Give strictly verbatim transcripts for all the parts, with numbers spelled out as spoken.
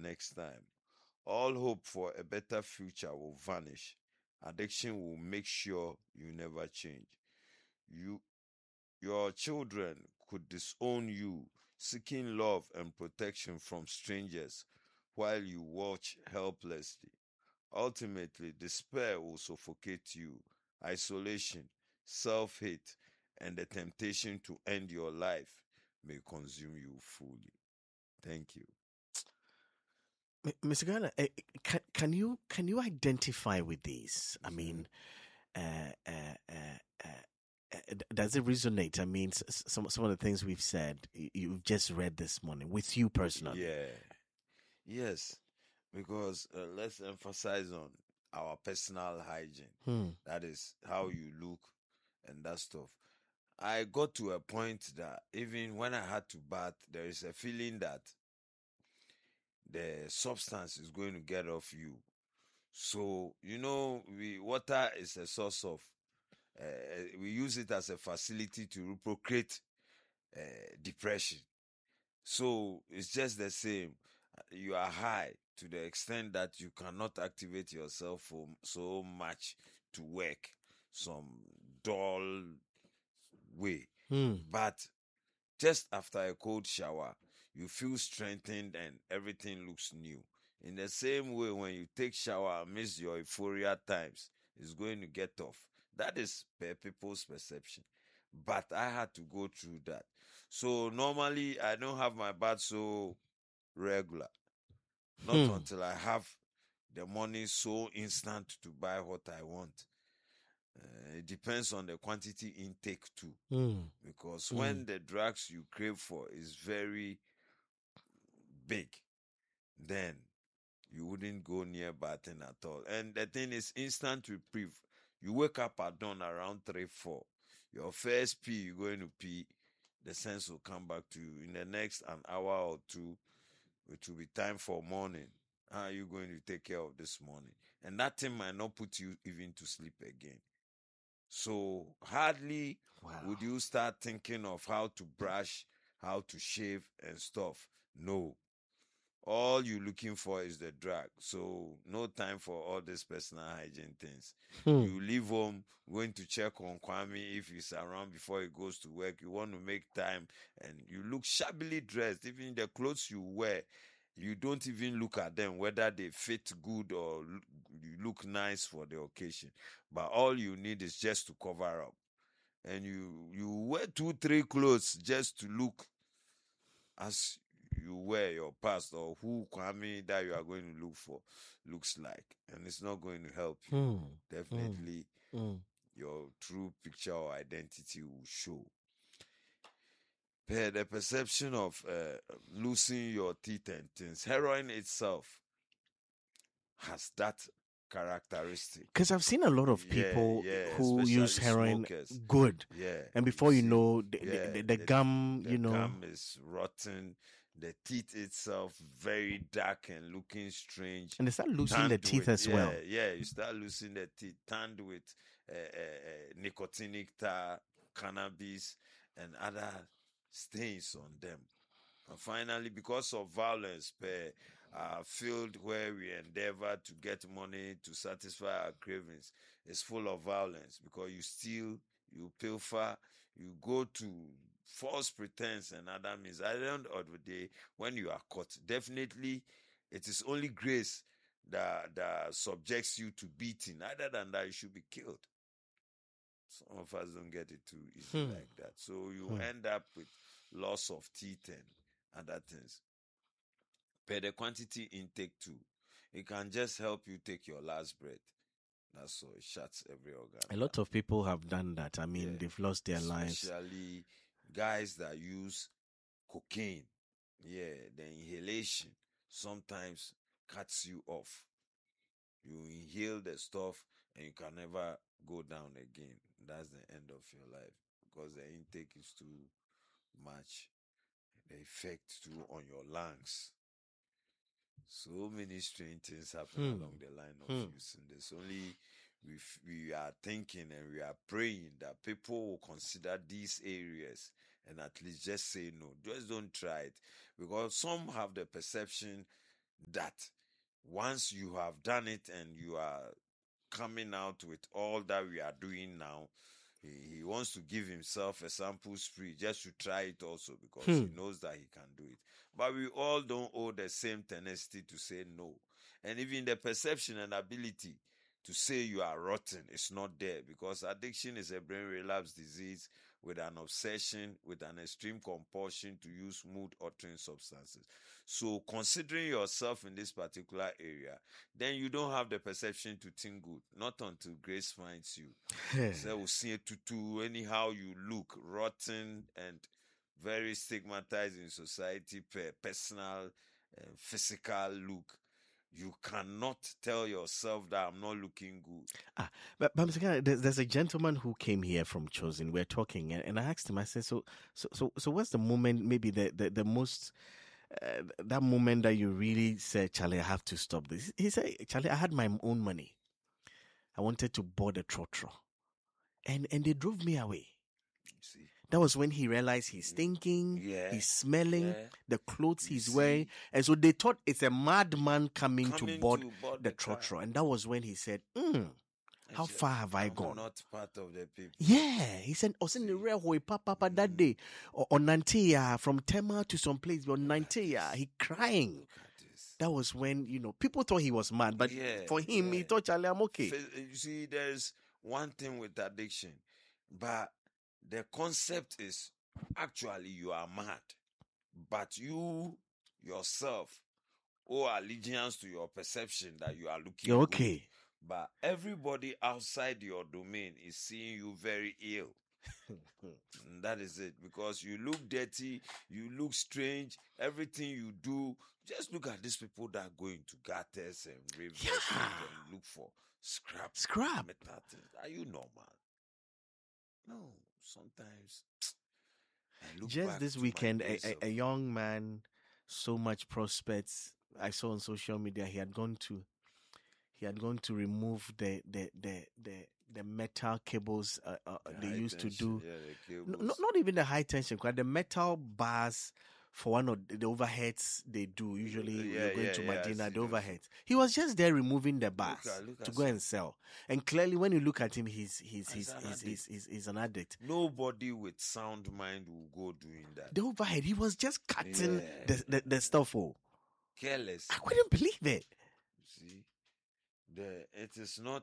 next time. All hope for a better future will vanish. Addiction will make sure you never change. You, your children could disown you, seeking love and protection from strangers while you watch helplessly. Ultimately, despair will suffocate you. Isolation, self hate, and the temptation to end your life may consume you fully. Thank you. M- mister Ghana, uh, can, can you can you identify with these? I mean, uh, uh, uh, uh, uh, does it resonate? I mean, s- s- some some of the things we've said, y- you've just read this morning with you personally. Yeah. Yes. Because uh, let's emphasize on our personal hygiene. Hmm. That is how you look and that stuff. I got to a point that even when I had to bath, there is a feeling that the substance is going to get off you. So, you know, we water is a source of, uh, we use it as a facility to procreate uh, depression. So it's just the same. You are high to the extent that you cannot activate yourself for so much to work some dull way. Hmm. But just after a cold shower, you feel strengthened and everything looks new. In the same way, when you take shower amidst your euphoria times, it's going to get off. That is per people's perception. But I had to go through that. So normally I don't have my bath so regular. Not Hmm. until I have the money so instant to buy what I want. Uh, it depends on the quantity intake too. Hmm. Because Hmm. when the drugs you crave for is very big, then you wouldn't go near bathing at all. And the thing is instant reprieve. You wake up at dawn around three, four. Your first pee, you're going to pee. The sense will come back to you. In the next an hour or two, it will be time for morning. How are you going to take care of this morning? And that thing might not put you even to sleep again. So hardly Wow. would you start thinking of how to brush, how to shave and stuff. No. All you're looking for is the drug. So no time for all these personal hygiene things. Hmm. You leave home, going to check on Kwame if he's around before he goes to work. You want to make time and you look shabbily dressed. Even the clothes you wear, you don't even look at them, whether they fit good or look, you look nice for the occasion. But all you need is just to cover up. And you, you wear two, three clothes just to look as you wear your past or who Kwame that you are going to look for looks like. And it's not going to help you. Hmm. Definitely Hmm. your true picture or identity will show. Per the perception of uh, losing your teeth and things, heroin itself has that characteristic. Because I've seen a lot of Yeah, people yeah, who use especially heroin smokers. good. Yeah. And before you see, know, the, yeah, the, the, the the, gum, the you know. gum is rotten. The teeth itself very dark and looking strange. And they start losing the Tanned teeth with- as yeah, well. Yeah, you start losing the teeth, tanned with uh, uh, uh, nicotinic tar, cannabis, and other stains on them. And finally, because of violence, per uh, field where we endeavor to get money to satisfy our cravings, is full of violence because you steal, you pilfer, you go to false pretense and other means. At the end of the day, when you are caught, definitely it is only grace that, that subjects you to beating. Other than that, you should be killed. Some of us don't get it too easy Hmm. like that. So you Hmm. end up with loss of teeth and other things. Per the quantity intake too, it can just help you take your last breath. That's all. It shuts every organ. A lot of people have done that. I mean, Yeah. they've lost their lives. Especially guys that use cocaine. Yeah, the inhalation sometimes cuts you off. You inhale the stuff and you can never go down again. That's the end of your life because the intake is too much. The effect too on your lungs. So many strange things happen Hmm. along the line of Hmm. using this. Only we f- we are thinking and we are praying that people will consider these areas and at least just say no. Just don't try it because some have the perception that once you have done it and you are coming out with all that we are doing now, he, he wants to give himself a sample spree just to try it also, because Hmm. he knows that he can do it. But we all don't owe the same tenacity to say no. And even the perception and ability to say you are rotten is not there, because addiction is a brain relapse disease with an obsession, with an extreme compulsion to use mood-altering substances. So considering yourself in this particular area, then you don't have the perception to think good, not until grace finds you. So we'll see it to anyhow you look rotten and very stigmatized in society, per personal, uh, physical look. You cannot tell yourself that I'm not looking good. Ah, but, but Mister Ghana, there's, there's a gentleman who came here from Chosen. We're talking, and, and I asked him. I said, "So, so, so, so, what's the moment? Maybe the the, the most uh, that moment that you really said, Charlie, I have to stop this." He said, "Charlie, I had my own money. I wanted to board a trotro, and and they drove me away." See? That was when he realized he's thinking, Yeah, he's smelling, yeah. the clothes You he's see? wearing. And so they thought it's a madman coming, Coming to board to board the the car. trotro. And that was when he said, hmm, how said, far have I I'm gone? not part of the people. Yeah, he said, "Oh, send the See? rare hoy papa papa that Mm. day on Nantia from Tema to some place on Look at Nantia, this. he crying." Look at this. That was when, you know, people thought he was mad, but Yeah, for him, he yeah. thought, Charlie, I'm okay. Fe- You see, there's one thing with addiction, but the concept is actually you are mad, but you yourself owe allegiance to your perception that you are looking You're good. okay. But everybody outside your domain is seeing you very ill. And that is it, because you look dirty, you look strange, everything you do. Just look at these people that go into gutters and rivers Yeah. and look for scrap. Scrap. metal things. Are you normal? No, sometimes. I look Just back this to my weekend, days a, of- a, a young man, so much prospects. I saw on social media he had gone to, he had gone to remove the the the the, the metal cables uh, uh, the they high used to tension, do. yeah, the No, cables. not, not even the high tension, quite the metal bars for one of the, the overheads they do. Usually, Yeah, you're going yeah, to yeah, I Medina, see the those. overheads. He was just there removing the bars at- look to at go some- and sell. And clearly, when you look at him, he's he's He's he's an he's, addict. he's, he's, he's an addict. Nobody with sound mind will go doing that. The overhead, he was just cutting Yeah. the, the the stuff. Oh, Careless. I couldn't believe it. See, the it is not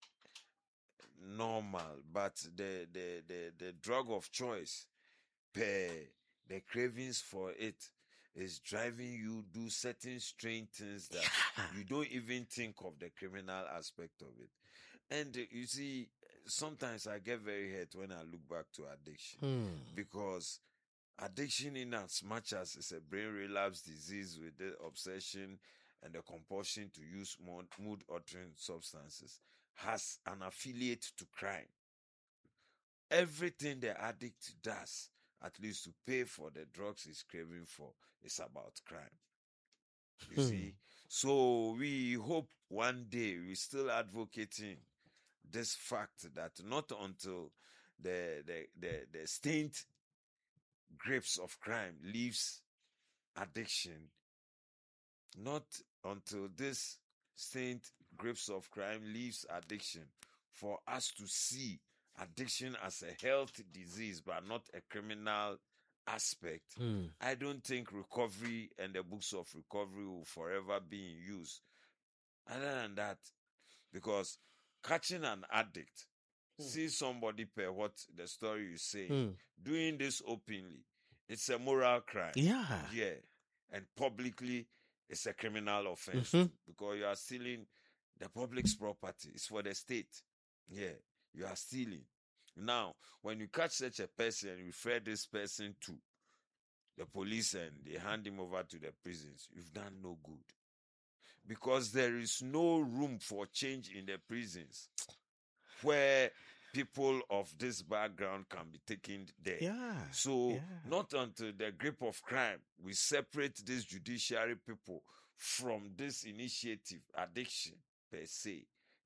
normal, but the the the, the drug of choice, per the cravings for it, is driving you do certain strange things that Yeah. you don't even think of the criminal aspect of it. And uh, you see, sometimes I get very hurt when I look back to addiction, Hmm. because addiction, in as much as it's a brain relapse disease with the obsession and the compulsion to use mood altering substances, has an affiliate to crime. Everything the addict does, at least to pay for the drugs he's craving for, is about crime. You Hmm. see? So we hope one day we're still advocating this fact that not until the the the, the stained grapes of crime leaves addiction, not until this stained grapes of crime leaves addiction, for us to see addiction as a health disease but not a criminal aspect, Hmm. I don't think recovery and the books of recovery will forever be in use. Other than that, because catching an addict, Hmm. see somebody per what the story you say, Hmm. doing this openly, it's a moral crime. Yeah. Yeah. And publicly, it's a criminal offense Mhm. too, because you are stealing the public's property. It's for the state. Yeah. You are stealing. Now, when you catch such a person and refer this person to the police and they hand him over to the prisons, you've done no good. Because there is no room for change in the prisons where people of this background can be taken there. Yeah. So, yeah. not until the grip of crime, we separate these judiciary people from this initiative, addiction per se,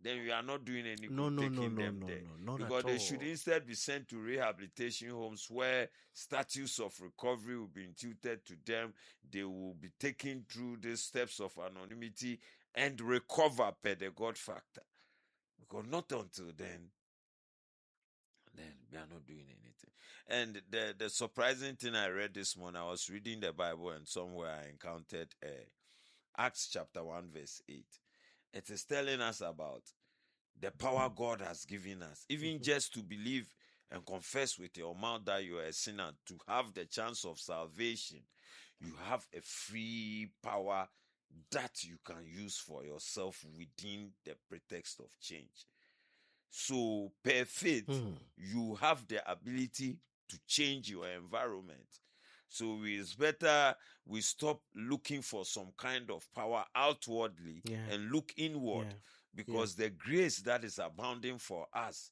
then we are not doing any good No, no, taking no, no, them no, there. no, not Because at they all. should instead be sent to rehabilitation homes where statutes of recovery will be imputed to them. They will be taken through the steps of anonymity and recover per the God factor. Because not until then, then we are not doing anything. And the, the surprising thing I read this morning, I was reading the Bible and somewhere I encountered uh, Acts chapter one verse eight. It is telling us about the power God has given us, even just to believe and confess with your mouth that you are a sinner, to have the chance of salvation. You have a free power that you can use for yourself within the pretext of change. So, per faith, Mm. you have the ability to change your environment. So it's better we stop looking for some kind of power outwardly Yeah. and look inward, Yeah. because the grace that is abounding for us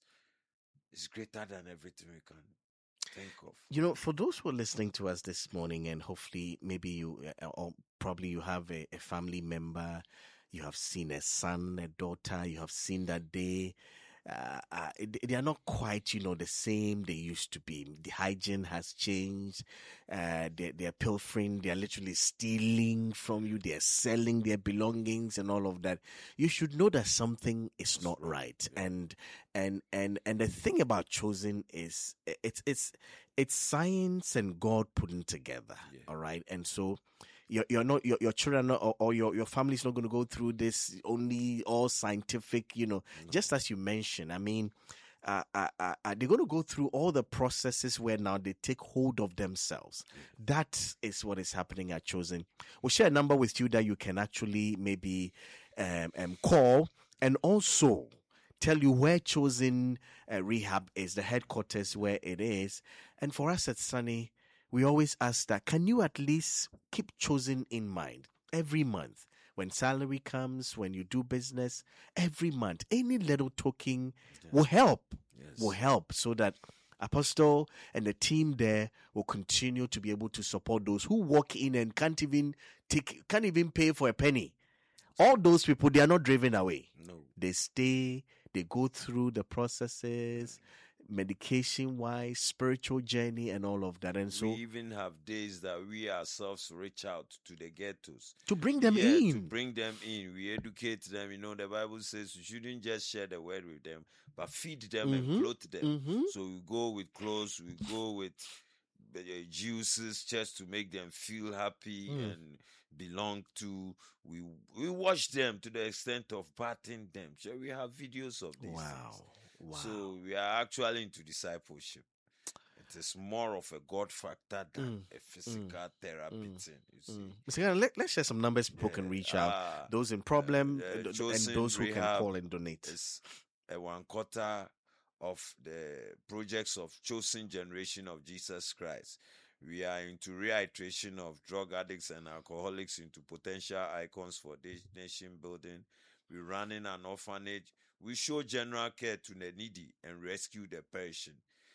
is greater than everything we can think of. You know, for those who are listening to us this morning, and hopefully maybe you, uh, or probably you have a, a family member, you have seen a son, a daughter, you have seen that they, uh, uh, they are not quite, you know, the same they used to be. The hygiene has changed. Uh, they, they're pilfering. They are literally stealing from you. They are selling their belongings and all of that. You should know that something is not right. And and and and the thing about chosen is it's it's it's science and God putting together. Yeah. All right, and so. You're, you're not your, your children or, or your, your family's not going to go through this only all scientific, you know, No. just as you mentioned. I mean, uh, uh, uh, they're going to go through all the processes where now they take hold of themselves. That is what is happening at Chosen. We'll share a number with you that you can actually maybe um, um, call, and also tell you where Chosen uh, Rehab is, the headquarters where it is. And for us at Sunny, we always ask that, can you at least keep Chosen in mind every month? When salary comes, when you do business, every month, any little token Yes. will help, Yes. will help so that Apostle and the team there will continue to be able to support those who walk in and can't even take, can't even pay for a penny. All those people, they are not driven away. No. They stay, they go through the processes, medication wise, spiritual journey, and all of that. And so we even have days that we ourselves reach out to the ghettos. to bring them yeah, in. to bring them in. We educate them. You know, the Bible says we shouldn't just share the word with them, but feed them Mhm. and clothe them. Mhm. So we go with clothes, we go with uh, juices just to make them feel happy Mm. and belong to. We we watch them to the extent of bathing them. So we have videos of these Wow. things. Wow. So we are actually into discipleship. It is more of a God factor than Mm, a physical therapy mm, thing. You see. Mm. Mister Ghana, let, let's share some numbers people can Yeah, reach out. ah, Those in problem uh, and- and Chosen those who can Rehab call and donate. is a one quarter of the projects of Chosen Generation of Jesus Christ. We are into reiteration of drug addicts and alcoholics into potential icons for this nation building. We're running an orphanage. We show general care to the needy and rescue the perishing.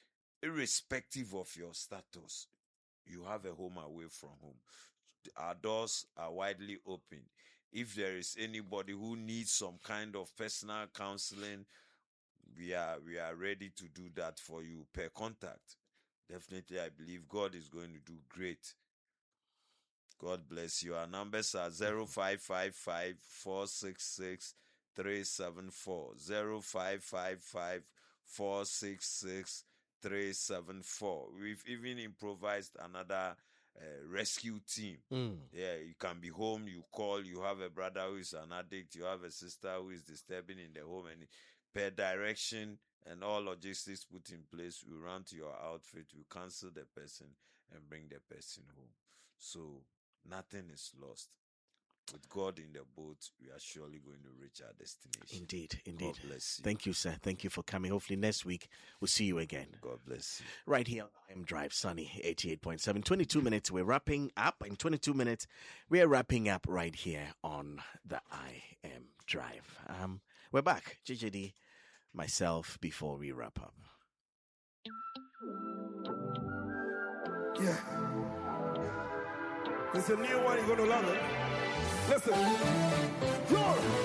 Irrespective of your status, you have a home away from home. Our doors are widely open. If there is anybody who needs some kind of personal counseling, we are we are ready to do that for you per contact. Definitely, I believe God is going to do great. God bless you. Our numbers are zero five five five four six six three seven four, zero five five five four six six three seven four. We've even improvised another uh, rescue team. Mm. Yeah, you can be home, you call, you have a brother who is an addict, you have a sister who is disturbing in the home, and per direction and all logistics put in place, we run to your outfit, we cancel the person and bring the person home. So nothing is lost. With God in the boat, we are surely going to reach our destination. Indeed, indeed. God bless you. Thank you, sir. Thank you for coming. Hopefully next week we'll see you again. God bless you. Right here on I Am Drive, Sunny eighty-eight point seven. twenty-two minutes, we're wrapping up. In twenty-two minutes, we're wrapping up right here on the I Am Drive. Um, we're back, J J D, myself, before we wrap up. Yeah. It's a new one, you're gonna love it. Listen. Glory.